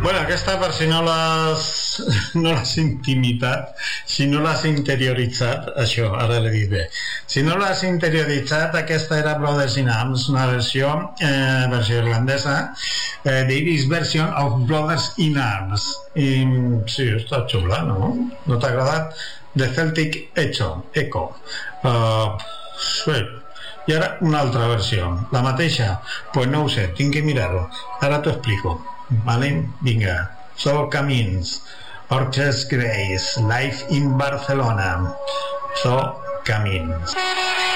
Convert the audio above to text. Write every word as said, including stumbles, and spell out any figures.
Bueno, aquesta, per si no l'has no l'has intimitat, si no l'has interioritzat, això, ara l'he dit bé, si no l'has interioritzat, aquesta era Brothers in Arms, una versió, eh, versió irlandesa, eh, Davis version of Brothers in Arms. I sí, està xula, no? No t'ha agradat? The Celtic Echo, Echo. Uh, sí. I ara una altra versió, la mateixa? Pues no ho sé, tinc que mirar-ho. Ara t'ho explico. Vale? Vinga. So Camins, Orchard Grace, Live in Barcelona. So Camins.